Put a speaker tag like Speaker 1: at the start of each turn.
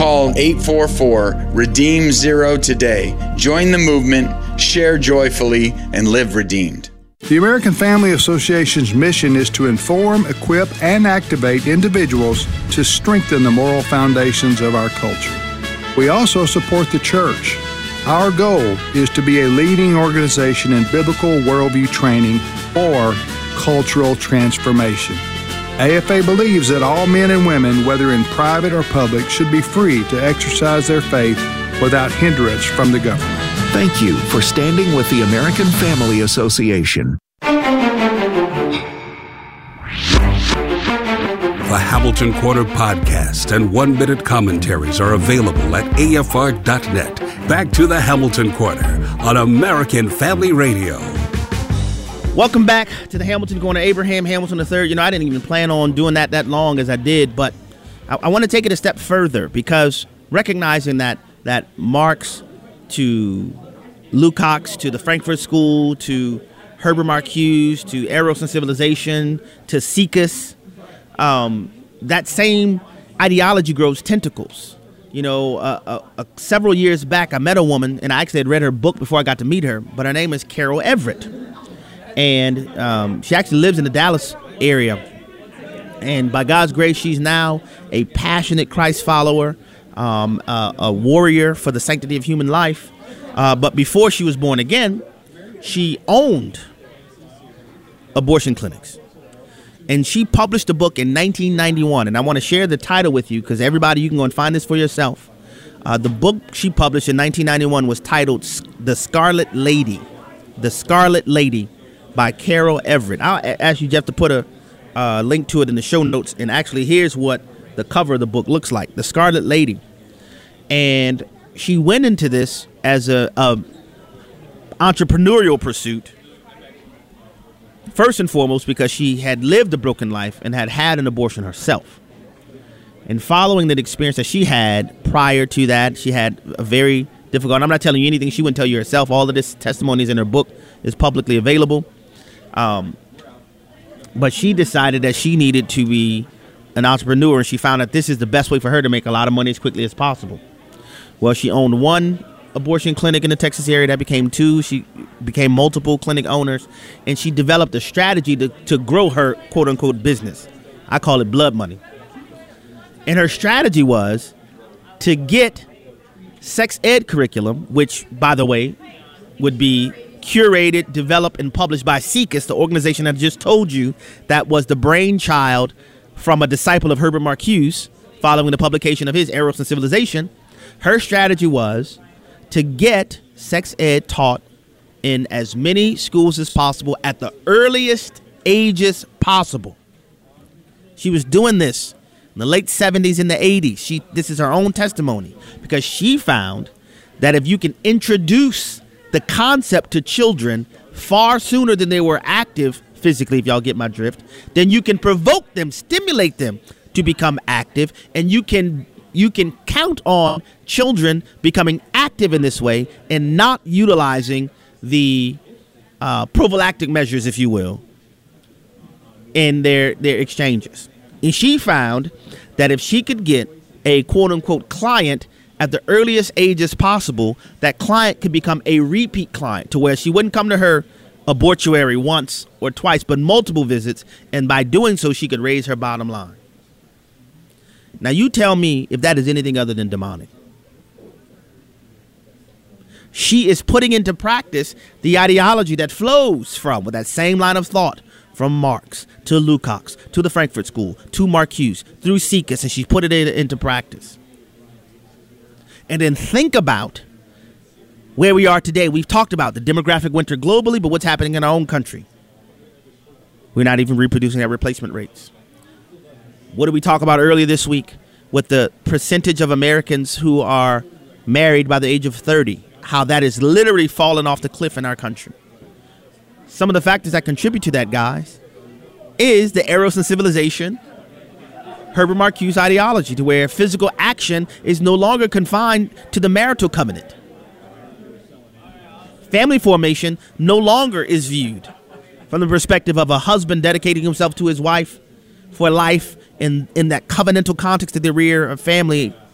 Speaker 1: Call 844-REDEEM-0 today. Join the movement, share joyfully, and live redeemed.
Speaker 2: The American Family Association's mission is to inform, equip, and activate individuals to strengthen the moral foundations of our culture. We also support the church. Our goal is to be a leading organization in biblical worldview training or cultural transformation. AFA believes that all men and women, whether in private or public, should be free to exercise their faith without hindrance from the government.
Speaker 3: Thank you for standing with the American Family Association.
Speaker 4: The Hamilton Corner podcast and one-minute commentaries are available at afr.net. Back to the Hamilton Corner on American Family Radio.
Speaker 5: Welcome back to the Hamilton Corner. Abraham Hamilton III. You know, I didn't even plan on doing that long as I did, but I want to take it a step further, because recognizing that Marx to Lukács to the Frankfurt School to Herbert Marcuse to Eros and Civilization to Sikas, that same ideology grows tentacles. You know, several years back, I met a woman, and I actually had read her book before I got to meet her, but her name is Carol Everett. And she actually lives in the Dallas area. And by God's grace, she's now a passionate Christ follower, a warrior for the sanctity of human life. But before she was born again, she owned abortion clinics. And she published a book in 1991. And I want to share the title with you, because everybody, you can go and find this for yourself. The book she published in 1991 was titled The Scarlet Lady. The Scarlet Lady by Carol Everett. I'll ask you, Jeff, to put a link to it in the show notes. And actually, here's what the cover of the book looks like. The Scarlet Lady. And she went into this as a entrepreneurial pursuit, first and foremost because she had lived a broken life and had an abortion herself. And following that experience that she had prior to that, she had a very difficult, I'm not telling you anything she wouldn't tell you herself. All of this testimony is in her book, is publicly available. But she decided that she needed to be an entrepreneur, and she found that this is the best way for her to make a lot of money as quickly as possible. Well, she owned one abortion clinic in the Texas area. That became two. She became multiple clinic owners, and she developed a strategy to grow her quote-unquote business. I call it blood money. And her strategy was to get sex ed curriculum, which, by the way, would be curated, developed, and published by Sikas, the organization I just told you that was the brainchild from a disciple of Herbert Marcuse following the publication of his Eros and Civilization. Her strategy was to get sex ed taught in as many schools as possible at the earliest ages possible. She was doing this in the late 70s and the 80s. This is her own testimony, because she found that if you can introduce the concept to children far sooner than they were active physically, if y'all get my drift, then you can provoke them, stimulate them to become active, and you can count on children becoming active in this way and not utilizing the prophylactic measures, if you will, in their exchanges. And she found that if she could get a quote-unquote client at the earliest ages possible, that client could become a repeat client, to where she wouldn't come to her abortuary once or twice, but multiple visits, and by doing so, she could raise her bottom line. Now, you tell me if that is anything other than demonic. She is putting into practice the ideology that flows from, with that same line of thought, from Marx to Lukács to the Frankfurt School to Marcuse through Sikas, and she's put it into practice. And then think about where we are today. We've talked about the demographic winter globally, but what's happening in our own country? We're not even reproducing at replacement rates. What did we talk about earlier this week with the percentage of Americans who are married by the age of 30? How that is literally falling off the cliff in our country. Some of the factors that contribute to that, guys, is the Eros and Civilization, Herbert Marcuse ideology, to where physical action is no longer confined to the marital covenant. Family formation no longer is viewed from the perspective of a husband dedicating himself to his wife for life in that covenantal context of the rear of family